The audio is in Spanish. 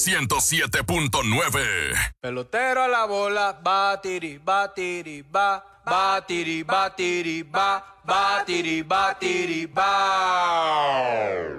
107.9. Pelotero a la bola, batiri, batiri, ba, batiri, batiri, ba, batiri, batiri, ba.